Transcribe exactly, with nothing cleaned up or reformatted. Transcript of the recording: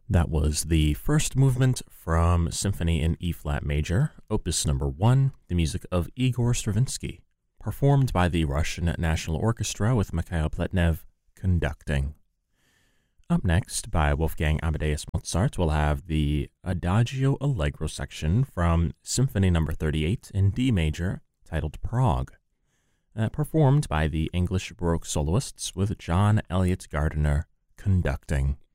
That was the first movement from Symphony in E-flat major, opus number one, the music of Igor Stravinsky, performed by the Russian National Orchestra with Mikhail Pletnev conducting. Up next, by Wolfgang Amadeus Mozart, we'll have the Adagio Allegro section from Symphony number thirty-eight in D major, titled Prague, uh, performed by the English Baroque soloists with John Elliott Gardiner conducting.